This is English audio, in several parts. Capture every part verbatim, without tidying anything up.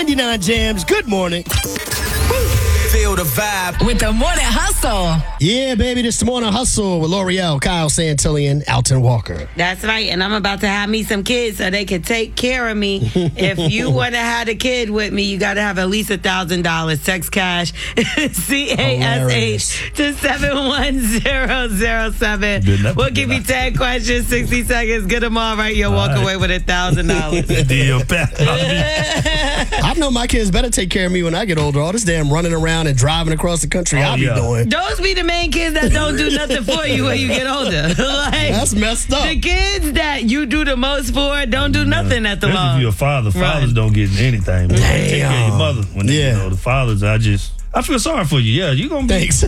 ninety-nine Jams, good morning. Feel the vibe with the Morning Hustle. Yeah, baby, this is the Morning Hustle with L'Oreal, Kyle Santillian, Alton Walker. That's right, and I'm about to have me some kids so they can take care of me. If you want to have a kid with me, you got to have at least a thousand dollars. Text cash C A S H to seven one zero zero seven. We'll give you ten questions, sixty seconds. Get them all right. You'll all walk right. away with a thousand dollars. I know my kids better take care of me when I get older. All this damn running around and driving across the country oh, I'll be yeah. doing. Those be the main kids that don't do nothing for you when you get older. Like, that's messed up. The kids that you do the most for don't do nothing at the moment. If you're a father, fathers right. don't get anything. But Damn. Take care of your mother. When they, yeah. you know, the fathers, I just, I feel sorry for you. Yeah, you're going to be. Thanks.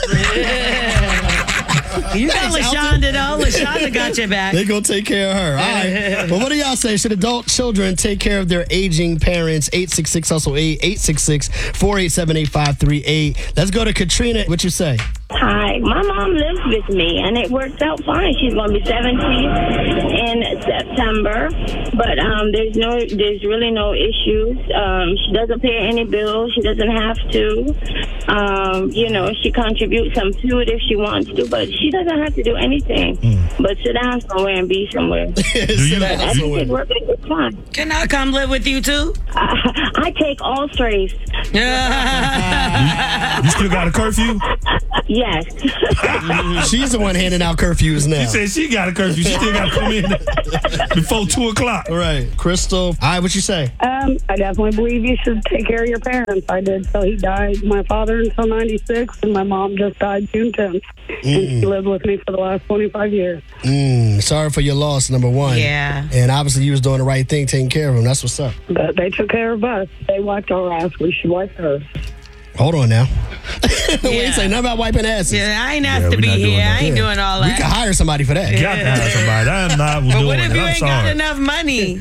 You know LaShonda, though. LaShonda got your back. They gonna take care of her. All right. Well, what do y'all say? Should adult children take care of their aging parents? eight six six hustle eight, eight six six, four eight seven, eight five three eight. Let's go to Katrina. What you say? Hi, my mom lives with me, and it works out fine. She's going to be seventy in September, but um, there's no, there's really no issues. Um, she doesn't pay any bills. She doesn't have to. Um, you know, she contributes some food if she wants to, but she doesn't have to do anything mm. but sit down somewhere and be somewhere. sit down I think it's working. It's fine. Can I come live with you too? I, I take all strays. you, you still got a curfew? Yes. She's the one handing out curfews now. She said she got a curfew. She still got to come in before two o'clock. Right. Crystal, all right, what you say? Um, I definitely believe you should take care of your parents. I did till he died. My father until ninety-six, and my mom just died June tenth. Mm. And she lived with me for the last twenty-five years. Mm. Sorry for your loss, number one. Yeah. And obviously you was doing the right thing, taking care of them. That's what's up. But they took care of us. They wiped our ass. We should wipe hers. Hold on now. Yeah. We ain't say nothing about wiping asses. Yeah, I ain't asked yeah, to be here. I ain't yeah. doing all that. We can hire somebody for that. You got to hire somebody. I'm not doing But what if it. you I'm ain't sorry. got enough money?